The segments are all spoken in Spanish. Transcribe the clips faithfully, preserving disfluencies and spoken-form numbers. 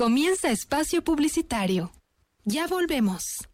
Comienza espacio publicitario. Ya volvemos.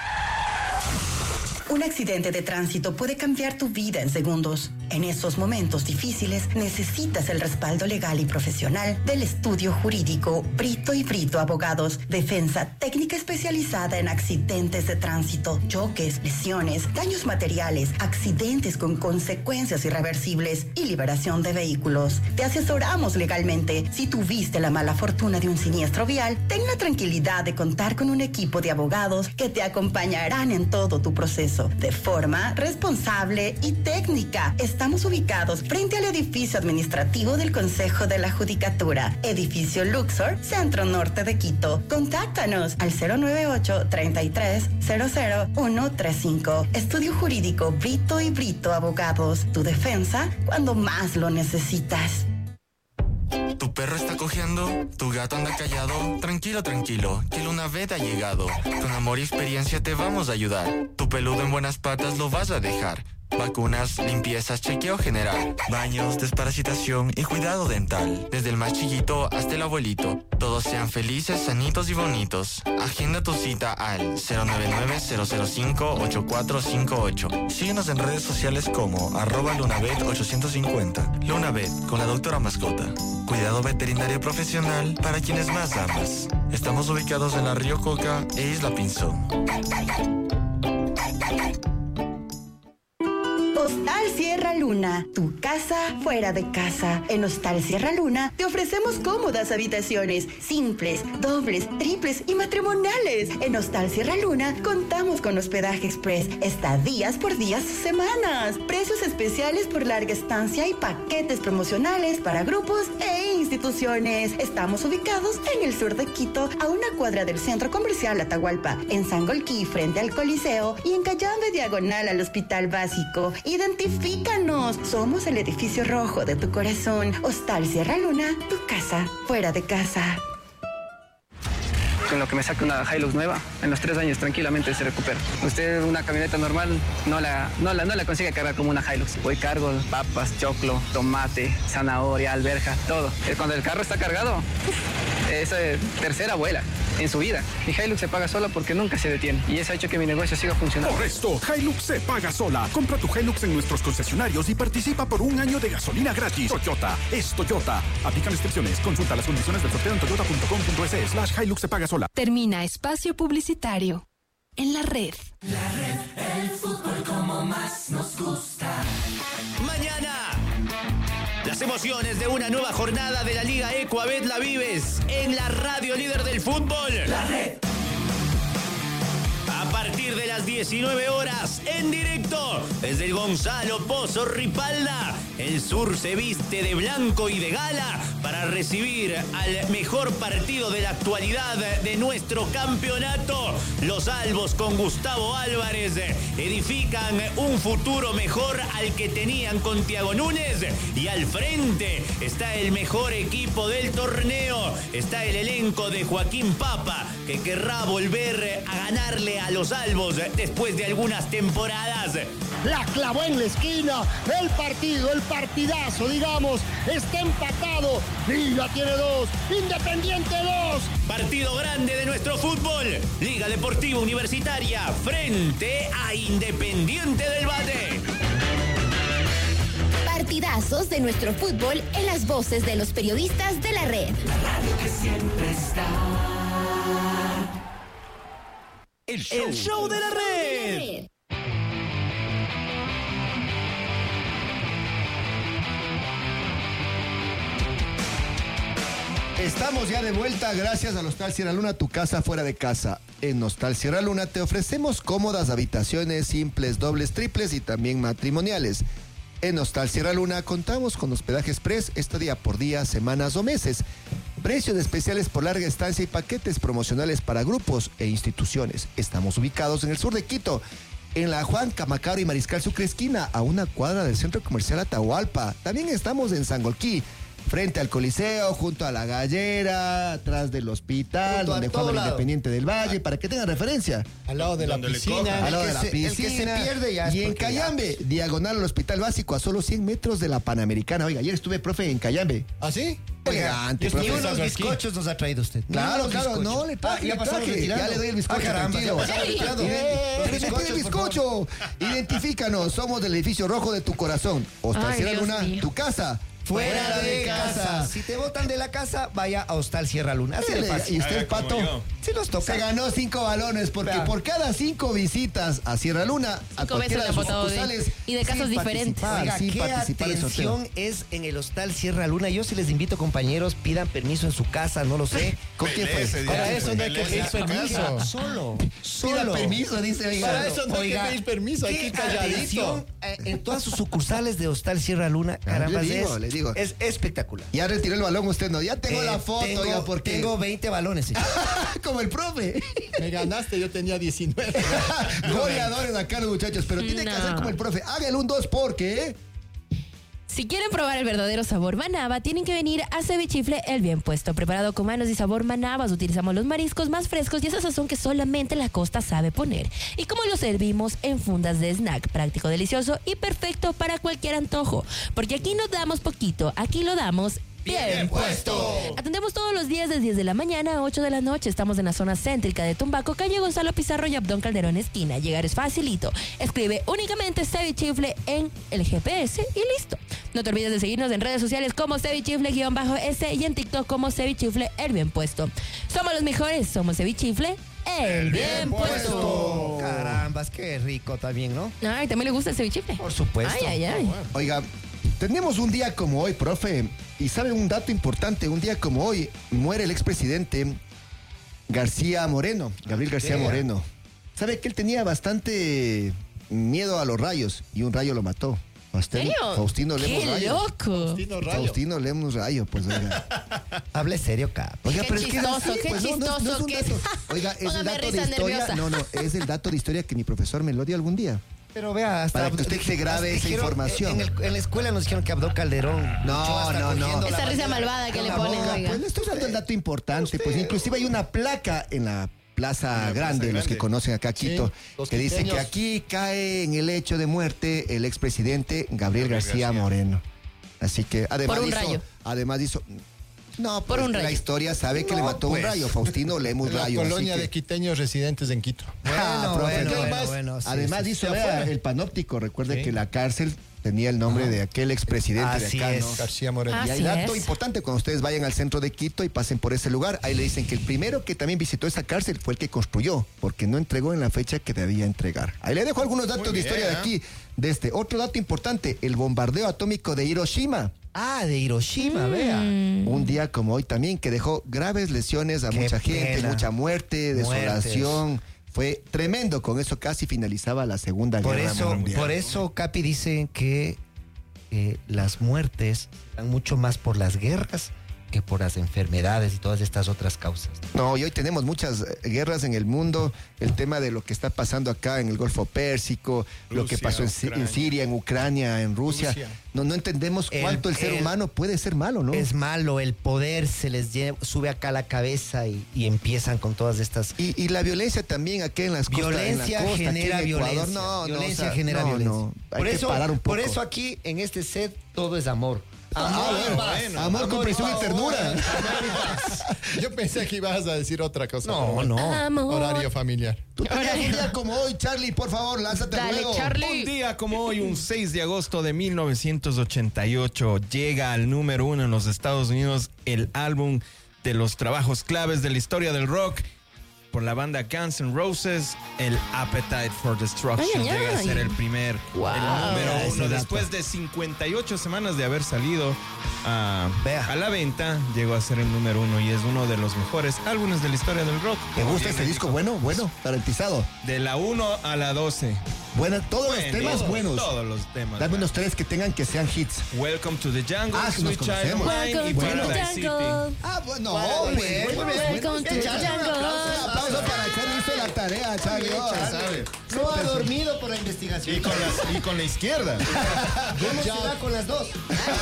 Un accidente de tránsito puede cambiar tu vida en segundos. En esos momentos difíciles necesitas el respaldo legal y profesional del estudio jurídico Brito y Brito Abogados. Defensa técnica especializada en accidentes de tránsito, choques, lesiones, daños materiales, accidentes con consecuencias irreversibles y liberación de vehículos. Te asesoramos legalmente. Si tuviste la mala fortuna de un siniestro vial, ten la tranquilidad de contar con un equipo de abogados que te acompañarán en todo tu proceso de forma responsable y técnica. Estamos ubicados frente al edificio administrativo del Consejo de la Judicatura, edificio Luxor, Centro Norte de Quito. Contáctanos al cero nueve ocho, treinta y tres, cero cero uno tres cinco. Estudio Jurídico Brito y Brito Abogados. Tu defensa cuando más lo necesitas. ¿Tu perro está cojeando? ¿Tu gato anda callado? Tranquilo, tranquilo, que Lunavet ha llegado. Con amor y experiencia te vamos a ayudar. Tu peludo en buenas patas lo vas a dejar. Vacunas, limpiezas, chequeo general, baños, desparasitación y cuidado dental. Desde el más chiquito hasta el abuelito. Todos sean felices, sanitos y bonitos. Agenda tu cita al cero nueve nueve, cero cero cinco, ocho cuatro cinco ocho. Síguenos en redes sociales como arroba Lunavet ochocientos cincuenta. Lunavet, con la doctora mascota. Cuidado veterinario profesional para quienes más amas. Estamos ubicados en la Río Coca e Isla Pinzón. Hostal Sierra Luna, tu casa fuera de casa. En Hostal Sierra Luna te ofrecemos cómodas habitaciones, simples, dobles, triples y matrimoniales. En Hostal Sierra Luna contamos con hospedaje express, estadías por días o semanas, precios especiales por larga estancia y paquetes promocionales para grupos e instituciones. Estamos ubicados en el sur de Quito, a una cuadra del Centro Comercial Atahualpa, en Sangolquí frente al Coliseo y en Cayambe diagonal al Hospital Básico. Identifícanos, somos el edificio rojo de tu corazón. Hostal Sierra Luna, tu casa fuera de casa. Con lo que me saque una Hilux nueva, en los tres años tranquilamente se recupera. Usted una camioneta normal no la, no la, no la consigue cargar como una Hilux. Hoy cargo papas, choclo, tomate, zanahoria, alberja, todo. Cuando el carro está cargado, es eh, tercera vuela en su vida. Mi Hilux se paga sola porque nunca se detiene y eso ha hecho que mi negocio siga funcionando. Por esto, Hilux se paga sola. Compra tu Hilux en nuestros concesionarios y participa por un año de gasolina gratis. Toyota es Toyota. Aplican restricciones. Consulta las condiciones del sorteo en toyota punto com punto es slash Hilux se paga sola. Termina espacio publicitario. En la red. La red, el fútbol como más nos gusta. Mañana, las emociones de una nueva jornada de la Liga Ecuabet la vives en la radio líder del fútbol. La red. A partir de las diecinueve horas, en directo, desde el Gonzalo Pozo Ripalda, el sur se viste de blanco y de gala para recibir al mejor partido de la actualidad de nuestro campeonato. Los albos con Gustavo Álvarez edifican un futuro mejor al que tenían con Thiago Núñez, y al frente está el mejor equipo del torneo, está el elenco de Joaquín Papa, que querrá volver a ganarle a los albos después de algunas temporadas. La clavó en la esquina, el partido, el partidazo, digamos, está empatado. Liga tiene dos, Independiente dos. Partido grande de nuestro fútbol. Liga Deportiva Universitaria frente a Independiente del Valle. Partidazos de nuestro fútbol en las voces de los periodistas de la red. La radio que siempre está. El show, el show de la red. Estamos ya de vuelta gracias a Hostal Sierra Luna, tu casa fuera de casa. En Hostal Sierra Luna te ofrecemos cómodas habitaciones simples, dobles, triples y también matrimoniales. En Hostal Sierra Luna contamos con hospedaje express, estadía por día, semanas o meses. Precios especiales por larga estancia y paquetes promocionales para grupos e instituciones. Estamos ubicados en el sur de Quito, en la Juan Camacaro y Mariscal Sucre esquina, a una cuadra del Centro Comercial Atahualpa. También estamos en Sangolquí, frente al Coliseo, junto a la Gallera, atrás del hospital, donde juega el Independiente del Valle, para que tengan referencia. Al lado de la piscina. Al lado de la piscina. El que se pierde ya. Y en Cayambe, diagonal al Hospital Básico, a solo cien metros de la Panamericana. Oiga, ayer estuve, profe, en Cayambe. ¿Ah, sí? Elegante, Ni unos bizcochos nos ha traído usted. Claro, claro, no, le traje, ya le pasamos traje. retirando. Ya le doy el bizcocho, Ah, caramba, tranquilo. ya pasamos retirando. Eh, Los Pero se pide el bizcochos, bizcocho. Identifícanos, somos del edificio rojo de tu corazón. Hostal Ay, Sierra Dios Luna, mío. tu casa. Fuera de casa. Si te botan de la casa, vaya a Hostal Sierra Luna. Así de fácil. ¿Y usted, Pato? Sí nos toca. Se ganó cinco balones porque Claro. por cada cinco visitas a Sierra Luna, a Cinco cualquiera veces de le sus han votado de- sucursales, y de casos sin diferentes. participar, Oiga, sin qué participar en sorteo. atención es en el Hostal Sierra Luna. Yo sí les invito, compañeros, pidan permiso en su casa, no lo sé. ¿Con quién fue? Pelece, Para dice, eso no hay que pelece. pedir permiso. Solo, Pida solo. permiso, dice, oiga. Para eso no hay que Oiga, pedir permiso, hay que qué ir calladito. atención, eh, en todas sus sucursales de Hostal Sierra Luna, caramba, le digo, es, le digo. es espectacular. Ya retiró el balón usted, ¿no? Ya tengo Eh, la foto, tengo, oiga, porque... tengo veinte balones. sí. Como el profe. Me ganaste, yo tenía diecinueve. Goleadores acá los muchachos, pero tiene que No. hacer como el profe. Haga el un dos porque... Si quieren probar el verdadero sabor manaba, tienen que venir a Cevichifle El Bien Puesto. Preparado con manos y sabor manabas, utilizamos los mariscos más frescos y esa sazón que solamente la costa sabe poner. Y como lo servimos en fundas de snack, práctico, delicioso y perfecto para cualquier antojo. Porque aquí no damos poquito, aquí lo damos bien, Bien puesto. Atendemos todos los días de diez de la mañana a ocho de la noche. Estamos en la zona céntrica de Tumbaco, calle Gonzalo Pizarro y Abdón Calderón esquina. Llegar es facilito. Escribe únicamente Cevichifle en el G P S y listo. No te olvides de seguirnos en redes sociales como Cevichifle-S y en TikTok como Cevichifle El Bien Puesto. Somos los mejores, somos Cevichifle El Bien Puesto. Carambas, qué rico también, ¿no? Ay, ¿también le gusta el cevichifle? Por supuesto. Ay, ay, ay. Oiga, tenemos un día como hoy, profe, y sabe un dato importante, un día como hoy muere el expresidente García Moreno, Gabriel García Vea. Moreno. ¿Sabe que él tenía bastante miedo a los rayos y un rayo lo mató? Faustino, ¿En serio? Faustino Lemos ¡Qué Rayo. loco! Faustino Rayo. Faustino Lemos Rayo, pues oiga. Hable serio, cap. Oiga, Qué pero es que era chistoso, así, qué pues, no, no, no es chistoso un que dato. es. Oiga, es el Póngame dato de risa historia. nerviosa. No, no, es el dato de historia que mi profesor me lo dio algún día. Pero vea, hasta Para que usted se grabe esa dijeron- información. En, el- en la escuela nos dijeron que Abdo Calderón. No, luchó hasta no, no. cogiendo la Esa risa bandera malvada que con le la ponen, boca. oiga. Pues le estoy dando el dato importante. Pues inclusive hay una placa en la Plaza Plaza Grande, los que Grande. conocen acá Quito, los que dice que quiteños. aquí cae en el hecho de muerte el expresidente Gabriel García, Moreno. Así que además Por un hizo, rayo. además hizo, no, Por pues, un rayo. la historia sabe que No, le mató pues. un rayo, Faustino Lemos En la Rayo. así colonia que- de quiteños residentes en Quito. Ah, Bueno, profe, bueno, ¿qué bueno, más? bueno, sí, Además sí, hizo sí, vea, afuera. el panóptico. Recuerde Sí. que la cárcel tenía el nombre de aquel expresidente Así de acá, es. ¿no? García Moreno. Ah, Y hay Así dato es. importante cuando ustedes vayan al centro de Quito y pasen por ese lugar, ahí le dicen que el primero que también visitó esa cárcel fue el que construyó, porque no entregó en la fecha que debía entregar. Ahí le dejo algunos datos Muy de historia bien, de aquí, de este. Otro dato importante, el bombardeo atómico de Hiroshima. Ah, de Hiroshima, vea. Un día como hoy también, que dejó graves lesiones a Qué mucha gente, pena. mucha muerte, desolación. Fue tremendo, con eso casi finalizaba la Segunda Por Guerra eso, Mundial. por eso, Capi, dicen que eh, las muertes están mucho más por las guerras que por las enfermedades y todas estas otras causas. No, y hoy tenemos muchas eh, guerras en el mundo, el tema de lo que está pasando acá en el Golfo Pérsico, lo que Rusia, pasó en, Si- en Ucrania. Siria, en Ucrania, en Rusia. Rusia. No, no entendemos El- cuánto el, ser el- humano puede ser malo, ¿no? Es malo, el poder se les lle- sube acá a la cabeza y, y empiezan con todas estas... Y, y la violencia también aquí en las costas. Violencia en la costa, genera aquí en Ecuador. violencia. No, no, violencia o sea, genera no, violencia. no, hay por, que eso, parar un por poco. eso aquí en este set todo es amor. Ah, Amor, bueno, paz. bueno. Amor, comprensión y ternura. Yo pensé que ibas a decir otra cosa. No, pero bueno. no. Amor. Horario familiar. Tú tenías un día como hoy, Charlie, por favor, lánzate Dale, luego. Charlie. Un día como hoy, un seis de agosto de mil novecientos ochenta y ocho, llega al número uno en los Estados Unidos el álbum de los trabajos claves de la historia del rock por la banda Guns N' Roses, el Appetite for Destruction. Ay, ay, llega a ay. ser el primer, Wow. el número Ese uno. dato. Después de cincuenta y ocho semanas de haber salido a, Vea. a la venta, llegó a ser el número uno y es uno de los mejores álbumes de la historia del rock. ¿Te gusta Bien ese disco? dijo. Bueno, bueno, garantizado. De la uno a la doce. Bueno, todos Bueno, los temas todos, buenos. Todos los temas. Dame unos tres que tengan que sean hits. Welcome to the Jungle, Ah, que nos Sweet Child conocemos. Mine y Welcome to the Paradise City. jungle. Ah, bueno, Bueno, pues, bien, bueno, bien. bueno. Welcome to the Charlie, un jungle. aplauso, un aplauso para Charlie, hizo la tarea, Charlie. Bien, oh, Charlie. sabe. No ha dormido por la investigación. Y con, la, y con la izquierda. ¿Cómo se va con las dos?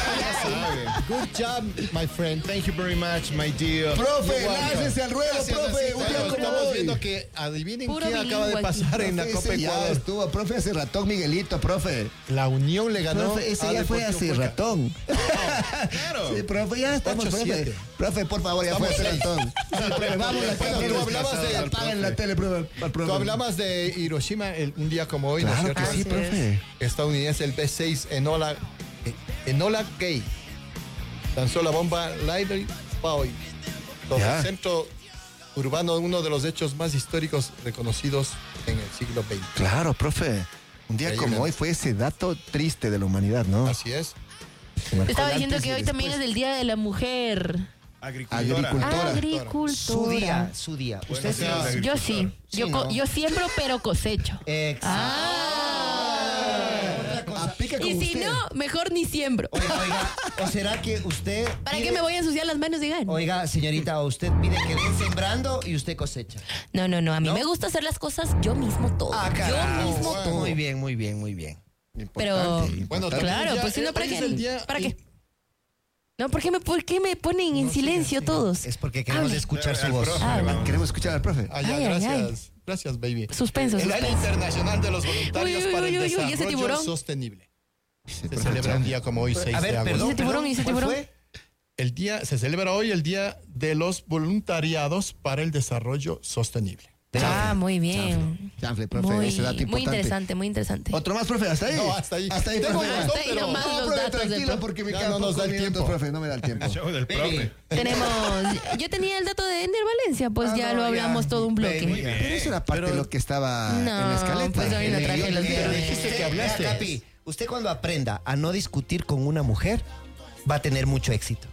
Good job, my friend. Thank you very much, my dear. Profe, You're welcome. láncese al ruedo, Gracias, profe, así, un día bueno, como estamos hoy. viendo que adivinen Puro quién acaba de bilingüe aquí. pasar en la Profe, Copa ese ya Ecuador. estuvo, profe, hace ratón, Miguelito, profe. La Unión le ganó. Profe, ese a ya fue Deportivo hace Cuenca. ratón. Claro. Sí, profe, ya estamos, ocho, profe. siete. Profe, por favor, ya fue a hacer entonces. Sí, profe, vamos a Bueno, tú hablabas de- apaguen la tele, profe. al profe. Tú hablabas de Hiroshima el- un día como hoy, ¿no Claro es cierto? que sí, profe. Estadounidense, el B seis Enola, eh, Enola Gay. Lanzó la bomba Lightning Boy sobre Ya. el centro urbano, uno de los hechos más históricos reconocidos en el siglo veinte. Claro, profe. Un día Increíble. como hoy fue ese dato triste de la humanidad, ¿no? Así es. Se marcó Estaba el diciendo antes y que hoy también es después. el Día de la Mujer. Agricultora. Agricultora. Agricultura. Su día, su día. Usted sí. sea, Yo sí. Sí, Yo, co- ¿no? yo siembro, pero cosecho. Exacto. Aplica como Y si usted. no, mejor ni siembro. Oiga, oiga, ¿o será que usted... ¿Para pide- qué me voy a ensuciar las manos, digan? Oiga, señorita, ¿o usted pide que den sembrando y usted cosecha? No, no, no. A mí ¿No? me gusta hacer las cosas yo mismo todo. Ah, yo carajo. mismo Bueno. todo. Muy bien, muy bien, muy bien. Pero, Importante, Bueno, importante. claro, día- pues si no, hoy ¿para es qué? el día- ¿Para qué? No, ¿por qué me, por qué me ponen en silencio todos? Es porque queremos Hable. escuchar su Al voz. profe, Hable. vamos. Queremos escuchar al profe. Ah, ya, Ay, ay, gracias. Gracias, baby. Suspenso, El Año suspenso. Internacional de los Voluntarios Uy, uy, para uy, el uy, uy, ¿y ese Desarrollo tiburón? Sostenible. Sí, Se profe, celebra chao. un día como hoy, seis A ver, de agosto. perdón, ¿Ese tiburón? perdón, ¿Y ese ¿cuál tiburón? fue? El día, se celebra hoy el Día de los Voluntariados para el Desarrollo Sostenible. Ah, muy bien. Chanfle, profe, Muy, ese dato muy importante. interesante, muy interesante. Otro más, profe, hasta ahí. No, hasta ahí. Hasta ahí, Tengo profe. un montón, Hasta ahí pero- nomás No, los profe, datos del tranquilo, profe. porque me Ya quedan no nos pocos da el minutos, tiempo. profe, no me da el tiempo. Show del profe. Tenemos. Yo tenía el dato de Ender Valencia, pues Ah, ya no, lo ya. hablamos todo un bloque. Muy bien. Pero eso era parte Pero- de lo que estaba en No, la escaleta. pues hoy no Eh, traje eh, los eh, videos. dijiste que Vea, hablaste. Capi, usted cuando aprenda a no discutir con una mujer, va a tener mucho éxito.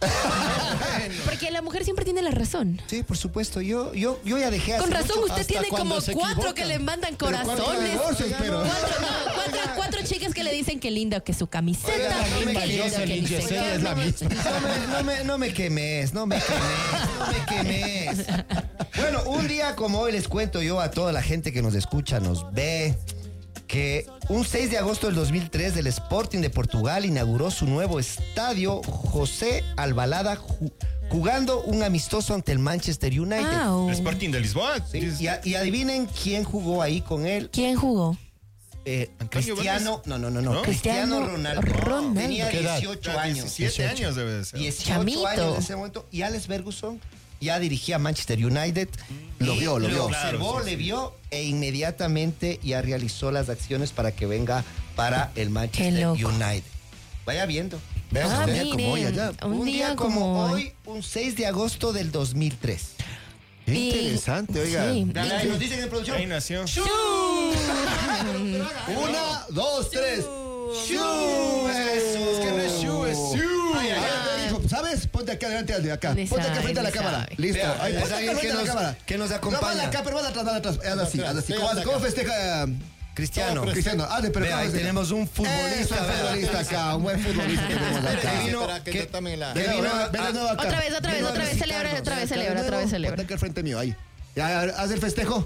Porque la mujer siempre tiene la razón. Sí, por supuesto. Yo, yo, yo ya dejé hace Con razón, mucho- usted hasta tiene cuando como se cuatro equivocan. que le mandan Pero cuatro corazones. divorcios, pero- Cuatro, no, cuatro, cuatro chicas que le dicen que lindo que su camiseta. Oiga, la que misma lindo Jocelyn que Yesenia dice- es la misma. No me, no, me, no me quemes, no me quemes, no me quemes. Bueno, un día como hoy les cuento yo a toda la gente que nos escucha, nos ve, que un seis de agosto del dos mil tres el Sporting de Portugal inauguró su nuevo estadio José Albalada ju- jugando un amistoso ante el Manchester United. Ah, oh. El Sporting de Lisboa. Sí, y, a- y adivinen quién jugó ahí con él. ¿Quién jugó? Eh, Antonio Cristiano, Vélez. no, no, no, no, ¿No? Cristiano Cristiano Ronaldo. Ronaldo. Tenía ¿Qué edad? dieciocho años. diecisiete años debe de ser. dieciocho Chamito. años en ese momento. Y Alex Ferguson ya dirigía Manchester United. Lo Y vio, lo vio. observó, Claro, sí, le sí. vio e inmediatamente ya realizó las acciones para que venga para el Manchester loco. United. Vaya viendo. Vean Ah, un usted. día como hoy miren, allá. un, Un día como hoy, un seis de agosto del dos mil tres. Qué Y- interesante, oiga. Sí. Ahí nos dicen en producción. Ahí nació. Una, dos, tres. ¡Shoo! Eso. Es que no es shu, es shu. Ay, ay, Ay, hijo, ¿sabes? Ponte aquí adelante al de acá. Le Ponte aquí sabe, frente a la le cámara. sabe. Listo. Vea, Ahí, es ponte aquí alguien frente que a la nos- cámara. que nos No, acompaña. van acá, pero van atrás, van atrás. Haz así, haz así. Sí, ¿Cómo, hasta cómo acá. festeja Cristiano. Cristiano? Ah, de pero Vea, ¿cómo ahí festeja? tenemos un Eso, futbolista. un vea. futbolista acá, un buen futbolista tenemos acá. Que vino- Espera, que que- yo también la- que Ven, vino ven, a- ven de nuevo acá. Otra vez, otra vez, Vino a otra vez, celebra, visitarnos. otra vez, Acá celebra, de otra vez, nuevo. celebra. Ponte aquí al frente mío, ahí. Ya, haz el festejo.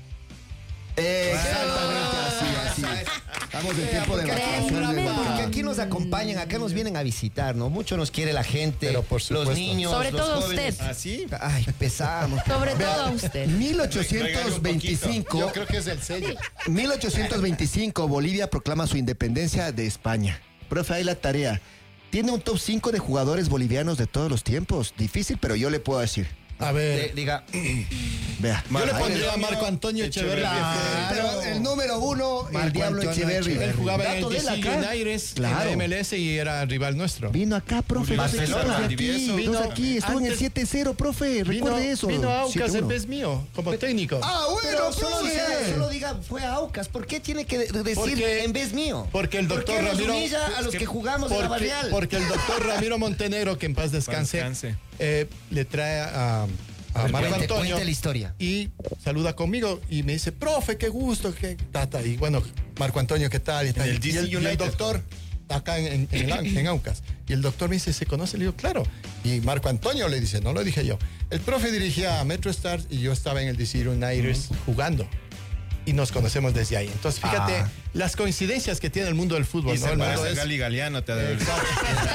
Exactamente, así, así. Estamos en tiempo de vacaciones. Tremendo. Porque aquí nos acompañan, acá nos vienen a visitar, ¿no? Mucho nos quiere la gente, Pero por los supuesto. niños, Sobre los todo jóvenes. usted. ¿Ah, sí? Ay, pesamos. Sobre todo a usted. mil ochocientos veinticinco. Yo creo que es el sello. mil ochocientos veinticinco, Bolivia proclama su independencia de España. Profe, ahí la tarea. Tiene un top cinco de jugadores bolivianos de todos los tiempos. Difícil, pero yo le puedo decir. A De- ver. diga, Vea. Yo le Ahí pondría a le- Marco Antonio Echeverría. Claro, el número uno, el Marco Diablo Antonio Echeverri. Echeverri. Él jugaba en Dato el de D C él acá. United, Claro. en la M L S y era rival nuestro. Vino acá, profe. Dos Barcelona, equipos de aquí. Valdivieso. Dos aquí. Estuvo en el Antes- siete cero, profe. Recuerde eso. Vino a Aucas siete uno. en vez mío, como técnico. Ah, bueno, pero solo profe. diga, solo diga, fue a Aucas. ¿Por qué tiene que de- decir Porque- en vez mío? Porque el ¿Por doctor qué nos Ramiro. humilla a los que jugamos en la porque, barrial? porque el doctor Ramiro Montenegro, que en paz descanse, descanse. eh, le trae a, a ver, Marco cuente, Antonio. cuente la historia. Y saluda conmigo y me dice, profe, qué gusto, qué tata. Y bueno, Marco Antonio, ¿qué tal? Y, tal. En el D C y el, y el United. doctor, acá en, en, en, el- en Aucas. Y el doctor me dice, ¿se conoce? Le digo, claro. Y Marco Antonio le dice, no lo dije yo. El profe dirigía a Metro Stars y yo estaba en el D C United jugando. Y nos conocemos desde ahí. Entonces, fíjate Ah. las coincidencias que tiene el mundo del fútbol. Y ¿no? se El mundo parece a es- Gali Galeano, te ha de ver. Exacto.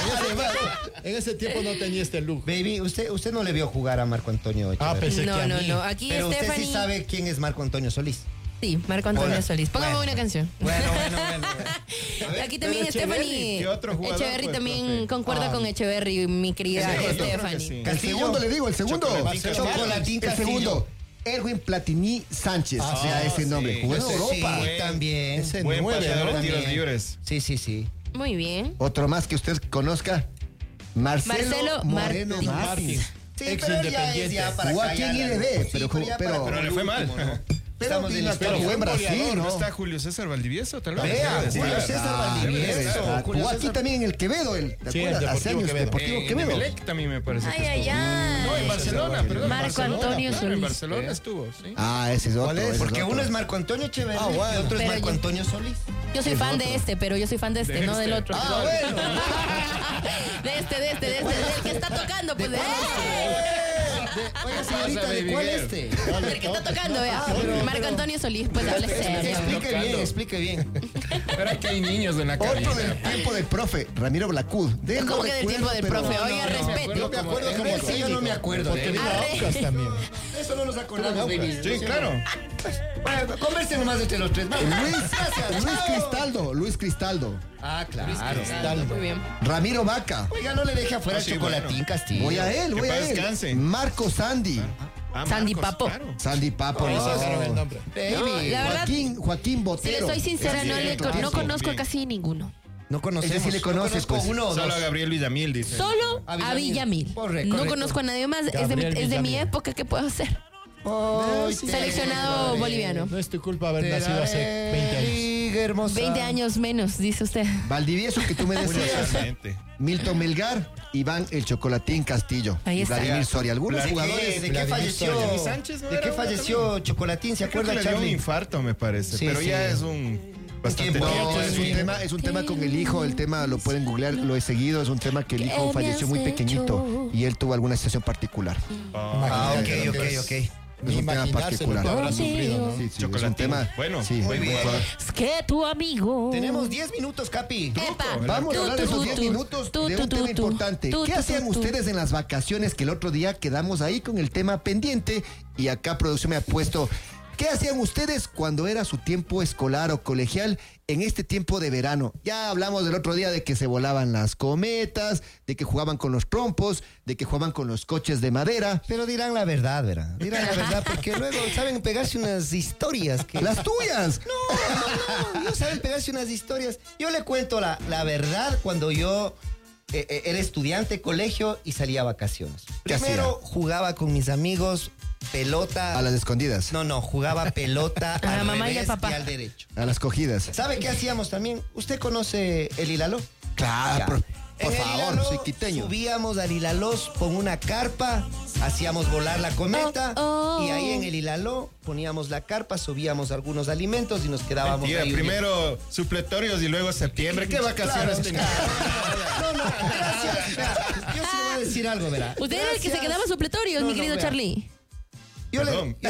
En ese tiempo no tenía este look. Baby, usted, usted no le vio jugar a Marco Antonio Ah, Echeverri. pensé que No, a no, mí. no. Aquí Pero usted Stephanie. sí sabe quién es Marco Antonio Solís. Sí, Marco Antonio Bueno, Solís. Póngame bueno, una canción. Bueno, bueno, bueno. bueno. Aquí también Pero Echeverry, Stephanie ¿qué otro jugador, Echeverry pues, también profe? concuerda Ah. con Echeverry, mi querida El segundo, Stephanie. sí. El segundo le digo, el segundo. Chocolatín Castillo. Chocolatín El Castillo. segundo. Erwin Platini Sánchez. Ah, o sea, ese sí. nombre. Jugó en Ese Europa. sí, también. Ese Buen nueve, pateador ¿no? de tiros También. libres. Sí, sí, sí. Muy bien. Otro más que usted conozca. Marcelo, Marcelo Moreno Martins. Martins. Sí, Ex pero él ya es Independiente. ya para Jugó acá, aquí en ya, I D B, sí, pero pero jugó- ya pero- para Pero le fue mal. último, ¿no? Pero Estamos en vino la acá, historia. jugó en Buen Brasil, goleador, ¿no? ¿no está Julio César Valdivieso? Tal vez. Vea, Sí, Julio sí. César Ah, Valdivieso. está. Julio Jugó aquí César- también en el Quevedo, el, ¿te Sí, el acuerdas? Hace Deportivo años, Quevedo. Deportivo En Quevedo. Emelec también me parece que Ay, ay, estuvo. ay. No, en Barcelona, perdón. Marco Barcelona, Antonio claro, en Solís. Barcelona estuvo, sí. Ah, ese es otro. ¿Cuál es? ese Porque otro. uno es Marco Antonio Echeverri Ah, bueno. y otro es Pero Marco yo- Antonio Solís. Yo soy Es fan otro. de este, pero yo soy fan de este, De no del este. otro. Ah, bueno. De este, de este, de este, del que está tocando, pues de este. Oiga, señorita, ¿de cuál Miguel? este? Del que está tocando, vea. Marco Antonio Solís, pues hable serio. Explique bien, Tocando. explique bien. Pero aquí hay niños en la Otro cabina. del tiempo del profe, Ramiro Blacud. De él no ¿Cómo que del recuerdo, tiempo del pero- profe? Oiga, respete. Yo me acuerdo En como vez, sí, yo no me acuerdo de Porque él. vino a Arre. Aucas también. Eso no nos acordamos, baby. Sí, claro. Bueno, conversen nomás entre los tres. Vamos. Luis, Gracias. Luis chao. Cristaldo, Luis Cristaldo. Ah, claro. Muy bien. Ramiro Vaca. Oiga, no le deje afuera Ah, el sí, chocolatín, bueno. Castillo. Voy a él, Que voy a paz él. descanse. Marco Sandy. Ah, Sandy Marcos, Papo. claro. Sandy Papo. Ese no. era el nombre. Baby. La verdad, Joaquín, Joaquín si Botero. le soy sincera, Sí, no, le, otro no tiempo, conozco bien. casi ninguno. No conocemos. Ese sí le conoce, Yo conozco pues. uno o Solo dos. a Gabriel Villamil, dice. Solo A a Villamil. Villamil. Correcto, No correcto. conozco a nadie más. Es de, mi, Gabriel es de mi Villamil. época. ¿Qué puedo hacer? Ay, Seleccionado boliviano. No es tu culpa haber nacido hace veinte años. Liga hermosa. veinte años menos, dice usted. Valdivieso, que tú me decías. Curiosamente. Milton Melgar, Iván El Chocolatín Castillo. Ahí está. Vladimir Soria. Algunos ¿De qué, jugadores. de qué Vladimir falleció? Soria. ¿Y Sánchez no ¿De era qué uno falleció Chocolatín? ¿Se Creo que acuerda, le dio un Charlie? infarto, me parece. Sí, pero sí. ya es un bastante tiempo? tiempo. No, es un tema, es un tema con el hijo, el tema lo pueden googlear, lo he seguido, es un tema que el hijo ¿Qué me falleció has muy pequeñito hecho? y él tuvo alguna situación particular. Ah, ok, Imagínate ok, lo que ok. es. Es Ni un tema imaginarse lo que particular. habrá sufrido, ¿no? Sí, sí, es un Chocolatín. tema. Bueno, sí, muy buen bien. jugador. Es que tu amigo. Tenemos diez minutos, Capi. Epa. Vamos Tú, a hablar de tú, esos tú, diez tú. minutos Tú, de tú, un tú, tema tú. importante. Tú, ¿Qué tú, hacían tú, tú. ustedes en las vacaciones que el otro día quedamos ahí con el tema pendiente y acá producción me ha puesto? ¿Qué hacían ustedes cuando era su tiempo escolar o colegial en este tiempo de verano? Ya hablamos del otro día de que se volaban las cometas, de que jugaban con los trompos, de que jugaban con los coches de madera. Pero dirán la verdad, ¿verdad? Dirán la verdad, porque luego saben pegarse unas historias. Que... ¡Las tuyas! No, no, no, no saben pegarse unas historias. Yo le cuento la, la verdad cuando yo eh, eh, era estudiante, colegio y salía a vacaciones. ¿Qué Primero hacía? jugaba con mis amigos pelota. A las escondidas. No, no, jugaba pelota A la al mamá y al revés papá. y al derecho. A las cogidas. ¿Sabe qué hacíamos también? ¿Usted conoce el Hilaló? Claro, Ya. por, En por el favor, Hilaló soy quiteño. Subíamos al Hilaló con una carpa, hacíamos volar la cometa Oh, oh. y ahí en el Hilaló poníamos la carpa, subíamos algunos alimentos y nos quedábamos Mentira, ahí. primero supletorios y luego septiembre. ¿Qué vacaciones Claro, tenías? No, no, gracias. Vea, yo sí le voy a decir algo, ¿verdad? Usted era el que se Gracias. quedaba supletorios, No, mi no, querido vea. Charlie. Yo le, Perdón.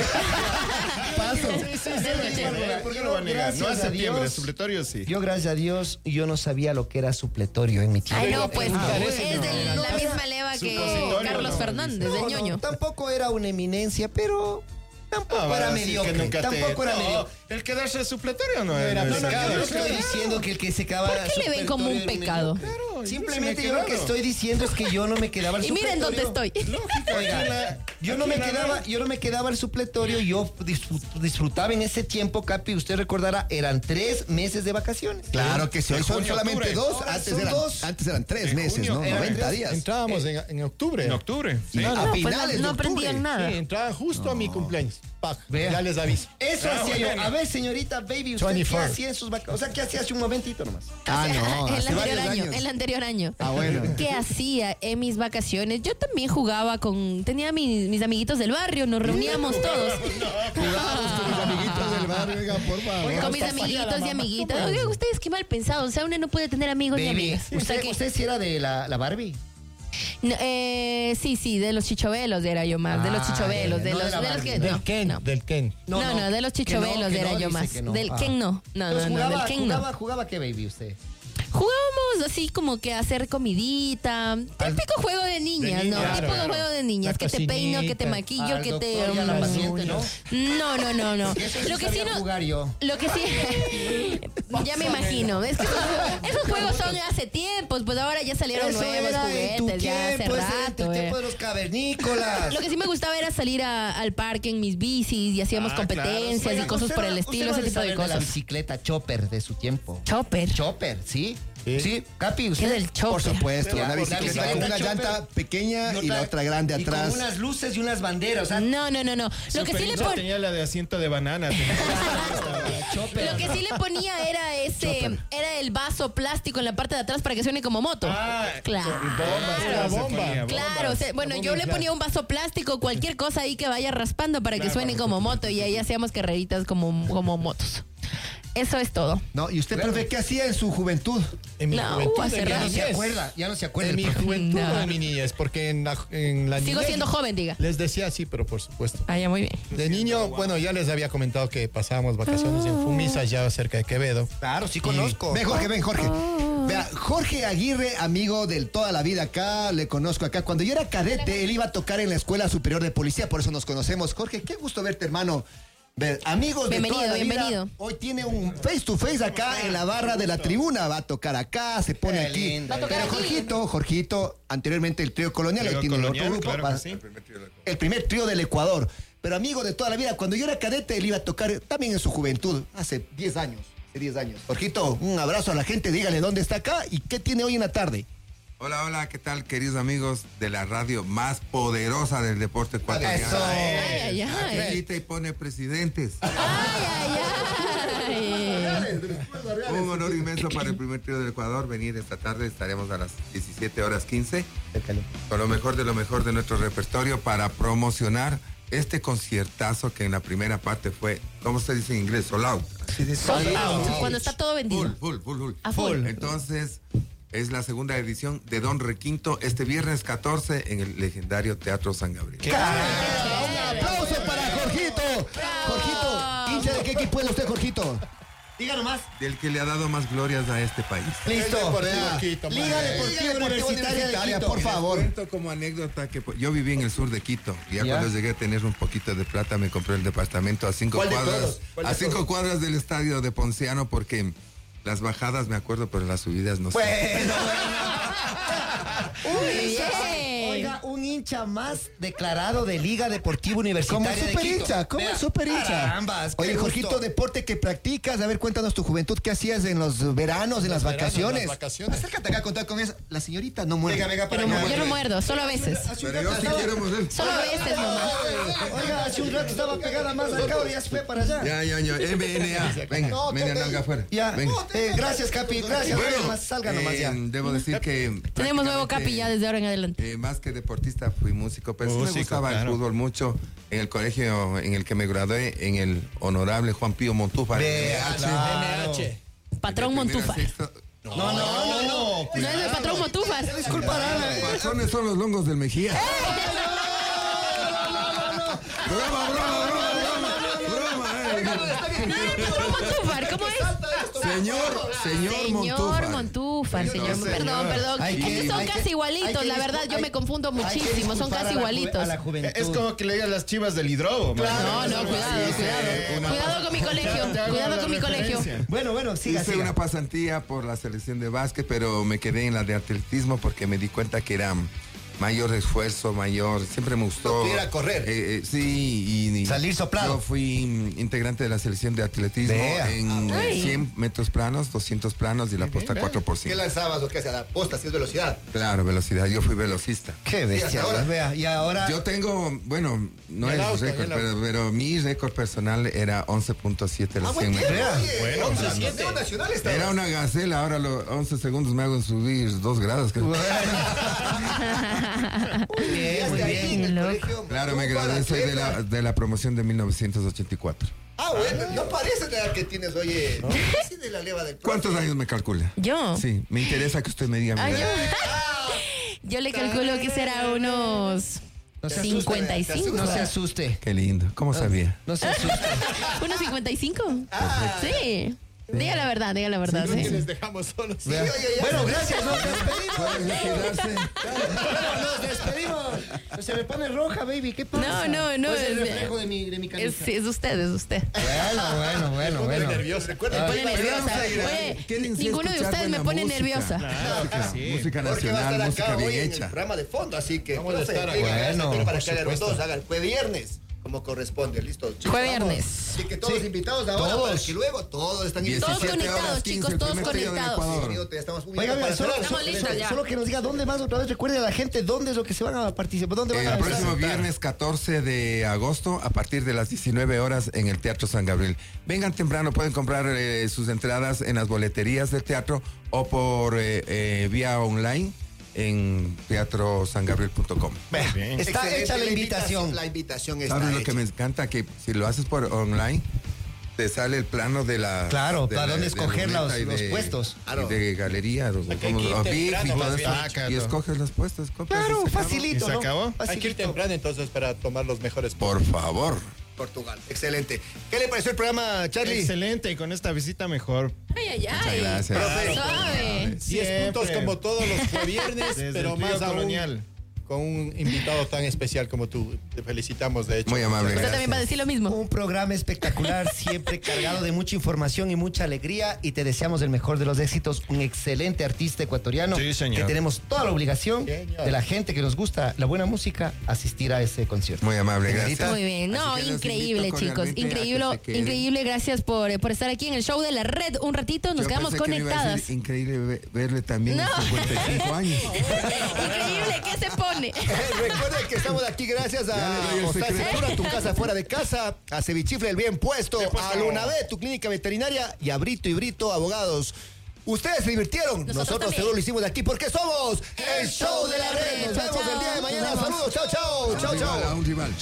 Paso. Sí, sí, sí, ¿por qué lo va a negar? No a Gracias a septiembre, Dios. supletorios sí. yo, gracias a Dios, yo no sabía lo que era supletorio en mi tiempo. Ay, no, pues Ah, es bueno. de No, la no, misma leva que Supositorio, Carlos no. Fernández, No, el no, ñoño. tampoco era una eminencia, pero tampoco Ah, era va a decir mediocre. que nunca te- Tampoco era No, mediocre. el quedarse supletorio no era era No, no, pecado. yo no Claro. estoy diciendo que el que se quedaba. ¿Por qué le ven como un supletorio era pecado? mediocre. Claro, Simplemente yo yo me he lo que quedado. estoy diciendo es que yo no me quedaba al Y miren dónde supletorio. estoy. Lógico, Oiga, aquí la- yo no aquí me la- quedaba, yo no me quedaba al supletorio, yo disfrut- disfrutaba en ese tiempo, Capi, usted recordará, eran tres meses de vacaciones. Claro que sí, hoy De son junio a solamente octubre. dos, Ahora antes son eran, dos. antes eran tres De meses, junio ¿no? eran noventa tres. días. Entrábamos en, en octubre. En octubre. Sí. a No, pues finales no, no de octubre. aprendían nada. Sí, entraban justo a mi cumpleaños. Pac, Vea. ya les aviso. Eso Ah, hacía bueno. yo. A ver, señorita, baby, ¿usted qué veinticuatro. hacía en sus vacaciones? O sea, ¿qué hacía hace un momentito nomás? Ah, no, el hace anterior varios año, años. el anterior año. Ah, bueno. ¿Qué hacía en mis vacaciones? Yo también jugaba con, tenía mis, mis amiguitos del barrio, nos reuníamos todos. Jugábamos con mis amiguitos del barrio, oiga, por favor. Con mis amiguitos y amiguitas. Oigan, ustedes qué mal pensados. O sea, uno no puede tener amigos ni Baby, amigas. ¿usted, qué? usted sí era de la, la Barbie? No, eh, sí, sí, de los chichovelos era yo más. de los Ah, chichovelos. De no los, de la de los Barbie. que. Del No, Ken, no. del Ken. No, no, de los chichovelos que no, era que no, yo dice más. que no. Del Ah. Ken no. No, Entonces, no, no, jugaba, del Ken jugaba, no. ¿Jugaba qué, baby, usted? Jugábamos así como que a hacer comidita. Típico juego de niñas, de ¿no? niña, Típico claro. juego de niñas. La Que te peino, que te cocinita. maquillo, Al que te. doctor y a la paciente, ¿no? No, no, no, no. Eso sí Lo que sí sabía no. jugar yo. Lo que sí. Ya me imagino. Es que esos, esos juegos son hace tiempos, pues ahora ya salieron Eso nuevos era en tu juguetes, ya hace tiempo, ese era en rato. tu eh. tiempo de los cavernícolas. Lo que sí me gustaba era salir a- al parque en mis bicis y hacíamos Ah, competencias claro. y cosas Usted por no- el usted estilo, no ese le tipo de sabe la cosas. bicicleta chopper de su tiempo. Chopper. Chopper, ¿sí? Sí. Sí, Capi, usted. ¿Qué es el chopper? Por supuesto, Ya, una la bicicleta bicicleta con una chopper. llanta pequeña No y la trae- otra grande y atrás. con unas luces y unas banderas. O sea, No, no, no, no. Lo que sí le Super pon- tenía la de asiento de banana. chopper. Lo que sí le ponía era ese, era el vaso plástico en la parte de atrás para que suene como moto. Ah, claro. bombas, Era se bomba. ponía, Claro, bombas. o sea, bueno, yo le ponía un vaso plástico, cualquier cosa ahí que vaya raspando para que Claro, suene para como moto y ahí hacíamos carreritas como, como motos. Eso es todo. No, ¿y usted, profe, qué hacía en su juventud? En mi No, juventud, hace en mi rato. Ya no se niñez. acuerda, ya no se acuerda. En el mi profe. juventud No. o en mi niñez, porque en la, en la Sigo niñez siendo joven, diga. les decía sí, pero por supuesto. Ah, ya, muy bien. De niño, bueno, ya les había comentado que pasábamos vacaciones en Fumisa, ya cerca de Quevedo. Claro, sí conozco. Ven, Jorge, ven, Jorge. Vea, Jorge Aguirre, amigo del toda la vida acá, le conozco acá. Cuando yo era cadete, él iba a tocar en la Escuela Superior de Policía, por eso nos conocemos. Jorge, qué gusto verte, hermano. Ver, amigos de Bienvenido, toda la vida, bienvenido. hoy tiene un face to face acá en la barra de la tribuna. Va a tocar acá, se pone Qué aquí. lindo. Va a tocar Pero aquí. Jorgito, Jorgito, anteriormente el trío colonial, Trío hoy tiene Colonial, otro grupo. claro va- que sí. El primer trío del Ecuador. Pero amigo de toda la vida, cuando yo era cadete, él iba a tocar también en su juventud, hace diez años. Hace diez años. Jorgito, un abrazo a la gente, dígale dónde está acá y qué tiene hoy en la tarde. Hola, hola, ¿qué tal, queridos amigos de la radio más poderosa del deporte ecuatoriano? Eso. Ay, ay, ay. Acredita y pone presidentes. Ay, ay, ay. Un honor inmenso para el primer trío del Ecuador venir esta tarde. Estaremos a las diecisiete horas quince con lo mejor de lo mejor de nuestro repertorio para promocionar este conciertazo que en la primera parte fue, ¿cómo se dice en inglés? Sold out. Sold out, cuando está todo vendido. Full, full, full, full. A full. Entonces, es la segunda edición de Don Requinto este viernes catorce en el legendario Teatro San Gabriel. Un aplauso para Jorgito. Jorgito, hincha de qué equipo es usted, Jorgito. Diga nomás. Del que le ha dado más glorias a este país. Listo. Deportivo vea. Quito, Liga madre. Deportiva Liga Deportiva Universitaria de Universitaria, Quito, por Les favor. cuento como anécdota que pues, yo viví en el sur de Quito y ya, ¿Ya? cuando llegué a tener un poquito de plata me compré el departamento a cinco ¿Cuál de cuadras todos? ¿Cuál de a cinco todos? cuadras del estadio de Ponciano porque las bajadas me acuerdo pero las subidas no sé. Bueno, Muy bien. oiga, un hincha más declarado de Liga Deportiva Universitaria Como de super Quito. hincha, como Vea, super hincha. carambas, qué Oye, gusto. Jorgito, deporte que practicas, a ver, cuéntanos tu juventud, ¿qué hacías en los veranos, en las Los veranos, vacaciones? las vacaciones. Acércate acá a contar con esa. La señorita no muere. Venga, venga, para Yo no, acá. yo no muerdo, solo a veces. Pero yo sí quiero morder. Solo a veces nomás. Oiga, hace un rato estaba pegada más acá, ahora ya se fue para allá. Ya, ya, ya. M N A. Venga, No, venga, toca- nalga afuera. Ya, Venga. eh, gracias, Capi, gracias. Bueno, Nomás, salga nomás ya. eh, debo decir que Tenemos nuevo capi ya desde ahora en adelante. Eh, más que deportista fui músico, pero sí me Músico, gustaba claro. el fútbol mucho. En el colegio en el que me gradué, en el honorable Juan Pío Montúfar. Vea, claro. Patrón Montúfar. No, No, no, no, no. No es el patrón Montúfar. Disculparán. Patrones son los longos del Mejía. Broma, broma, broma, broma, broma, eh. Patrón Montúfar, ¿cómo es? Señor, señor, Señor Montúfar. Montúfar, señor. Entonces, Perdón, perdón. hay que- Es que son hay que- casi hay igualitos, que la discul- verdad, yo hay- me confundo hay que muchísimo, son disculpar casi a la ju- igualitos. a la juventud. Es como que le digas las chivas del hidrobo. man. No, no, cuidado, cuidado. Cuidado con mi colegio, cuidado con mi colegio. Bueno, bueno, siga, Hice siga. una pasantía por la selección de básquet, pero me quedé en la de atletismo porque me di cuenta que era mayor esfuerzo, mayor. Siempre me gustó. Ir a correr. Eh, eh, sí, y, y Salir soplado. Yo fui mm, integrante de la selección de atletismo Vea. en Ay. cien metros planos, doscientos planos y la posta cuatro por ¿Qué ciento. lanzabas o qué hacías? La posta, si es velocidad. Claro, velocidad. Yo fui velocista. Qué bestia. ahora. Vea, y ahora. Yo tengo, bueno, no Y el es auto, y récord, el auto. pero, pero mi récord personal era once punto siete los Ah, cien buen tiempo, metros. oye. Bueno, once, pues, siete. Torneo nacional estaba. Era una gacela, ahora los once segundos me hago subir dos grados. creo. Muy bien, muy bien. En el loco. colegio, Claro, me Montúfar, gradué, soy de atleta. la, de la promoción de mil novecientos ochenta y cuatro. Ah, bueno, no parece de la que tienes, oye. Sí, de la leva del profe. ¿Cuántos años me calcula? ¿Yo? Sí, me interesa que usted me diga. mi Ah, yo, edad. yo le calculo que será unos No se asuste, cincuenta y cinco. No se asuste. Qué lindo, ¿cómo sabía? No se asuste. ¿Unos cincuenta y cinco? Sí. Diga la verdad, diga la verdad. Sí, no, sí. que les dejamos solos. Sí, oye, ya. Bueno, gracias, nos despedimos. Pueden retirarse. Bueno, nos despedimos. Se me pone roja, baby. ¿Qué pasa? No, no, no. Pues es el es- reflejo de mi, de mi camisa. es, sí, es usted, es usted. Bueno, bueno, bueno, bueno. nervioso. Me pone nerviosa. Oye, Quédense ninguno de escuchar ustedes me buena pone música. nerviosa. Claro que sí. Música Porque va a nacional, estar música acá hoy bien en el hecha. programa de fondo, así que Vamos a profe, estar venga, acá. este Bueno, para por que hagan los supuesto. dos, hagan fue viernes, como corresponde, listo. chicos, Fue vamos. viernes. Así que todos Sí. invitados ahora, Todos. para que luego todos están Todos invitados. conectados, chicos, todos conectados. Querido, te estamos muy Oigan, bien para solo, cerrar. Estamos solo- listos ya. solo que nos diga dónde más otra vez. Recuerde a la gente dónde es lo que se van a participar. ¿Dónde van a El estar? próximo viernes catorce de agosto a partir de las diecinueve horas en el Teatro San Gabriel. Vengan temprano, pueden comprar eh, sus entradas en las boleterías del teatro o por eh, eh, vía online en teatro san gabriel punto com. Está Excelente hecha la invitación. La invitación está ¿Sabes lo hecha. que me encanta? Que si lo haces por online, te sale el plano de la... Claro, de para la- dónde de escoger luneta los- y los de- puestos. y Claro. de galería, los, Hay que como ir los V I P y temprano, todo más eso. bien. Ah, claro. Y escoges los puestos. compras Claro, y se acabó. facilito, ¿Y se ¿no? acabó? Hay que ir Facilito. temprano entonces para tomar los mejores. Por favor. Portugal, excelente. ¿Qué le pareció el programa, Charlie? Excelente, y con esta visita mejor. Ay, ay, ay. Muchas gracias. Profe. Suave. diez Siempre. puntos como todos los fue viernes, Desde pero el trío más aún colonial. con un invitado tan especial como tú. Te felicitamos, de hecho. Muy amable. Usted también va a decir lo mismo. Un programa espectacular, siempre cargado de mucha información y mucha alegría. Y te deseamos el mejor de los éxitos. Un excelente artista ecuatoriano. Sí, señor. Que tenemos toda la obligación Señor. de la gente que nos gusta la buena música asistir a ese concierto. Muy amable, Señorita. gracias. Muy bien, no, Así que los increíble, invito chicos. cordialmente a que Increíble, se queden. increíble. Gracias por, por estar aquí en el show de la red un ratito. Nos Yo quedamos pensé que me iba a decir, conectadas. increíble ve- verle también No. a cincuenta y cinco años. Increíble, ¿qué se pone? Recuerden que estamos aquí gracias Ya le a doy el Hostal secreto. Segura, tu casa fuera de casa, a Cevichifle, el bien puesto, a Lunabé, tu clínica veterinaria, y a Brito y Brito, abogados. Ustedes se divirtieron, Nosotros nosotros también. seguro lo hicimos de aquí porque somos el show de la red. Nos Chao, vemos chao. el día de mañana. Nos vemos. Saludos, chao, chao, chao, Rival, a chao. un rival.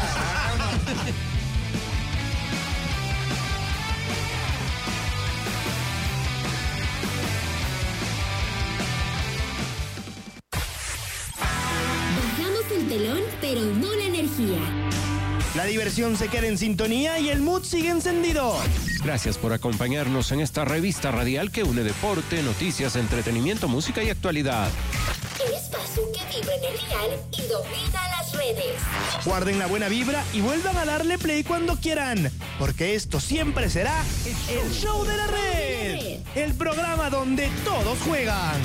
Bajamos el telón, pero no la energía. La diversión se queda en sintonía y el mood sigue encendido. Gracias por acompañarnos en esta revista radial que une deporte, noticias, entretenimiento, música y actualidad. El espacio que vibra en el dial y domina las redes. Guarden la buena vibra y vuelvan a darle play cuando quieran, porque esto siempre será el show de la red, el programa donde todos juegan.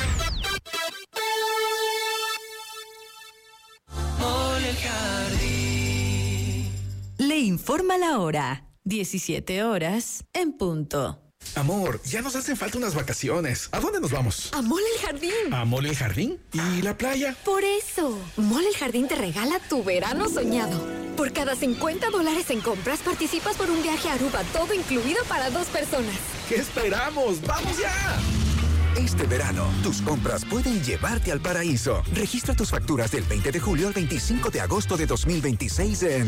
Le informa la hora. diecisiete horas en punto. Amor, ya nos hacen falta unas vacaciones. ¿A dónde nos vamos? A Mole el Jardín. ¿A Mole el Jardín? ¿Y la playa? Por eso, Mole el Jardín te regala tu verano soñado. Por cada cincuenta dólares en compras participas por un viaje a Aruba, todo incluido para dos personas. ¿Qué esperamos? ¡Vamos ya! Este verano, tus compras pueden llevarte al paraíso. Registra tus facturas del veinte de julio al veinticinco de agosto de dos mil veintiséis en...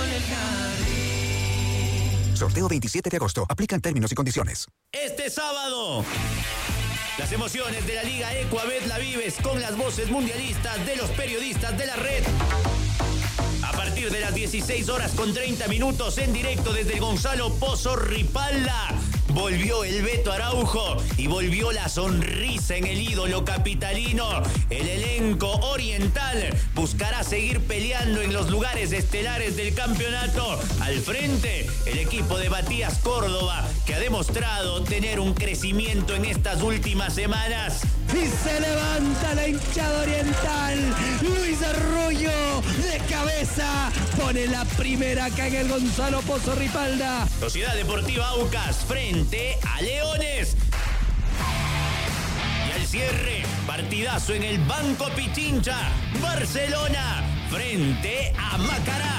Sorteo veintisiete de agosto. Aplican términos y condiciones. Este sábado, las emociones de la Liga Ecuabet la vives con las voces mundialistas de los periodistas de la red. A partir de las dieciséis horas con treinta minutos en directo desde el Gonzalo Pozo Ripalda. Volvió el Beto Araujo y volvió la sonrisa en el ídolo capitalino. El elenco oriental buscará seguir peleando en los lugares estelares del campeonato. Al frente, el equipo de Matías Córdoba, que ha demostrado tener un crecimiento en estas últimas semanas. Y se levanta la hinchada oriental. Luis Arroyo de cabeza pone la primera acá en el Gonzalo Pozo Ripalda. Sociedad Deportiva Aucas frente a Leones. Y al cierre, partidazo en el Banco Pichincha. Barcelona frente a Macará.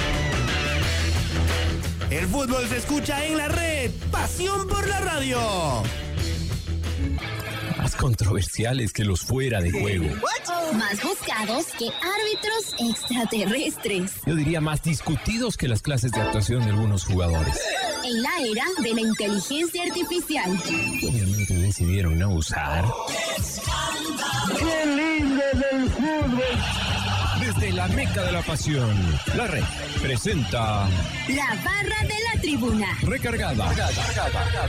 El fútbol se escucha en la red. Pasión por la radio. Más controversiales que los fuera de juego. Más buscados que árbitros extraterrestres. Yo diría más discutidos que las clases de actuación de algunos jugadores. En la era de la inteligencia artificial. Obviamente decidieron no usar. ¡Qué lindo del fútbol! Desde la meca de la pasión, la red presenta La barra de la tribuna. Recargada.